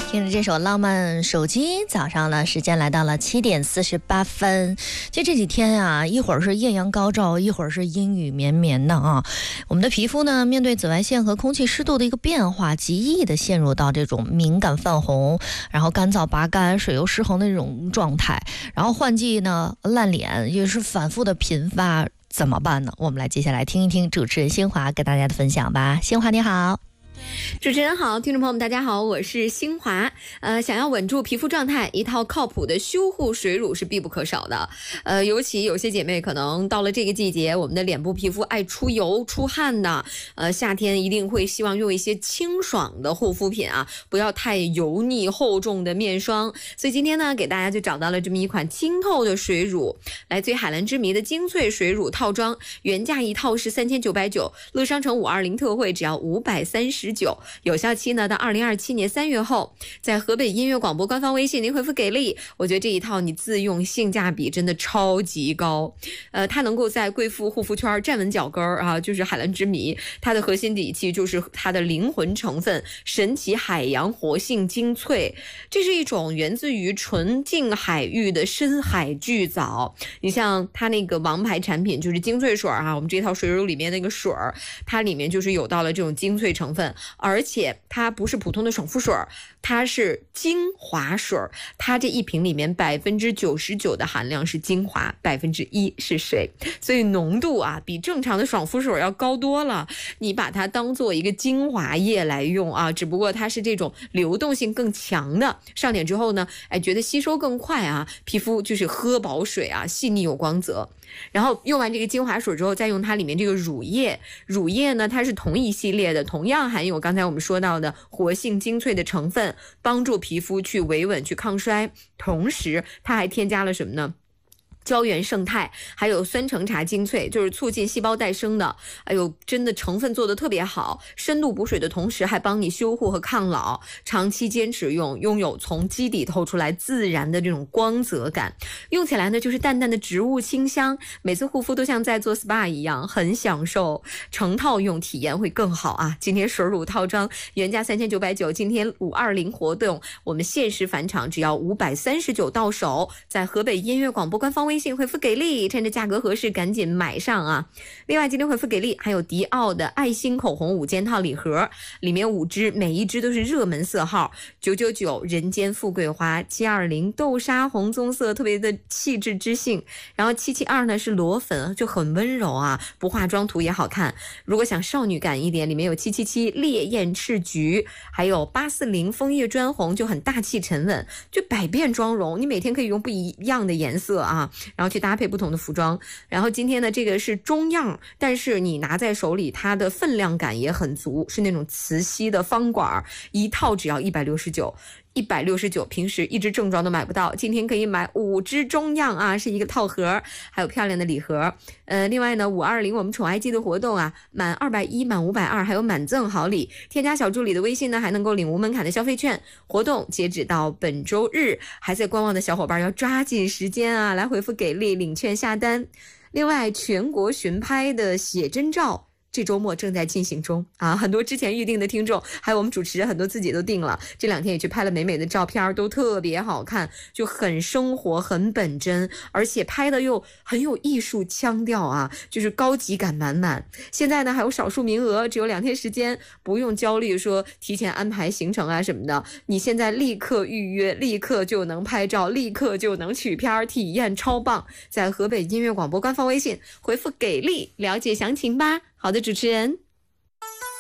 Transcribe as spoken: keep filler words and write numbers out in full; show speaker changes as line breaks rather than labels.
听着这首浪漫手机，早上呢时间来到了七点四十八分。就这几天啊，一会儿是艳阳高照，一会儿是阴雨绵绵的啊。我们的皮肤呢，面对紫外线和空气湿度的一个变化，极易的陷入到这种敏感泛红，然后干燥拔干、水油失衡的这种状态。然后换季呢，烂脸也是反复的频发，怎么办呢？我们来接下来听一听主持人新华跟大家的分享吧。新华你好。
主持人好，听众朋友们大家好，我是新华。呃，想要稳住皮肤状态，一套靠谱的修护水乳是必不可少的。呃，尤其有些姐妹可能到了这个季节，我们的脸部皮肤爱出油出汗的，呃，夏天一定会希望用一些清爽的护肤品啊，不要太油腻厚重的面霜。所以今天呢，给大家就找到了这么一款清透的水乳，来自于海蓝之谜的精粹水乳套装，原价一套是三千九百九，乐商城五二零特惠只要五百三十九，有效期呢到二零二七年三月后。在河北音乐广播官方微信您回复给力，我觉得这一套你自用性价比真的超级高。呃，它能够在贵妇护肤圈站稳脚跟啊，就是海蓝之谜，它的核心底气就是它的灵魂成分神奇海洋活性精粹，这是一种源自于纯净海域的深海巨藻。你像它那个王牌产品就是精粹水啊，我们这套水乳里面那个水儿，它里面就是有到了这种精粹成分，而且它不是普通的爽肤水，它是精华水，它这一瓶里面百分之九十九的含量是精华，百分之一是水，所以浓度啊比正常的爽肤水要高多了。你把它当做一个精华液来用啊，只不过它是这种流动性更强的，上脸之后呢，哎，觉得吸收更快啊，皮肤就是喝饱水啊，细腻有光泽。然后用完这个精华水之后，再用它里面这个乳液，乳液呢它是同一系列的，同样含有刚才我们说到的活性精粹的成分，帮助皮肤去维稳去抗衰，同时它还添加了什么呢？胶原胜肽，还有酸橙茶精粹，就是促进细胞再生的。哎呦，真的成分做的特别好，深度补水的同时还帮你修护和抗老，长期坚持用，拥有从基底透出来自然的这种光泽感。用起来呢就是淡淡的植物清香，每次护肤都像在做 S P A 一样，很享受。成套用体验会更好啊！今天水乳套装原价三千九百九，今天五二零活动，我们限时返场只要五百三十九到手，在河北音乐广播官方微信微信回复给力，趁着价格合适赶紧买上啊！另外今天回复给力还有迪奥的爱心口红五件套礼盒，里面五支，每一支都是热门色号，九九九人间富贵花，七二零豆沙红棕色，特别的气质知性，然后七七二呢是裸粉，就很温柔啊，不化妆涂也好看。如果想少女感一点，里面有七七七烈焰赤橘，还有八四零枫叶砖红，就很大气沉稳，就百变妆容，你每天可以用不一样的颜色啊，然后去搭配不同的服装。然后今天呢这个是中样，但是你拿在手里它的分量感也很足，是那种磁吸的方管，一套只要一百六十九，一百六十九，平时一支正装都买不到，今天可以买五支中样啊，是一个套盒，还有漂亮的礼盒。呃，另外呢五二零我们宠爱季的活动啊，满二百一满五百二还有满赠好礼，添加小助理的微信呢还能够领无门槛的消费券。活动截止到本周日，还在观望的小伙伴要抓紧时间啊，来回复给力领券下单。另外全国巡拍的写真照这周末正在进行中啊，很多之前预定的听众，还有我们主持人很多自己都定了，这两天也去拍了美美的照片，都特别好看，就很生活很本真，而且拍的又很有艺术腔调啊，就是高级感满满。现在呢还有少数名额，只有两天时间，不用焦虑说提前安排行程啊什么的，你现在立刻预约，立刻就能拍照，立刻就能取片，体验超棒。在河北音乐广播官方微信回复给力了解详情吧。好的，主持人。